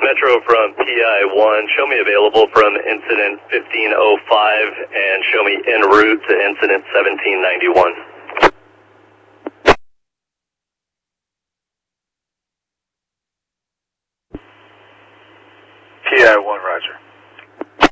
Metro from PI1. Show me available from incident 1505 and show me en route to incident 1791. PI1, roger.